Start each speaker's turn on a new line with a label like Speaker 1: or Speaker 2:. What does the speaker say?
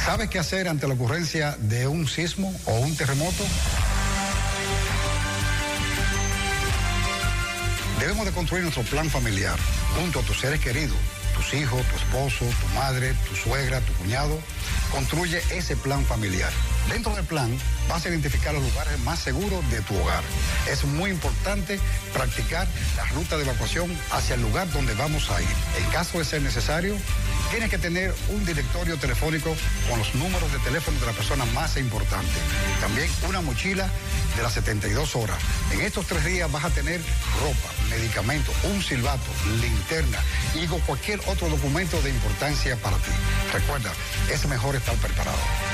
Speaker 1: ¿Sabes qué hacer ante la ocurrencia de un sismo o un terremoto? Debemos de construir nuestro plan familiar junto a tus seres queridos, tus hijos, tu esposo, tu madre, tu suegra, tu cuñado. Construye ese plan familiar. Dentro del plan vas a identificar los lugares más seguros de tu hogar. Es muy importante practicar la ruta de evacuación hacia el lugar donde vamos a ir. En caso de ser necesario, tienes que tener un directorio telefónico con los números de teléfono de la persona más importante. También una mochila de las 72 horas. En estos 3 días vas a tener ropa, medicamentos, un silbato, linterna y cualquier otro documento de importancia para ti. Recuerda, es mejor estar preparado.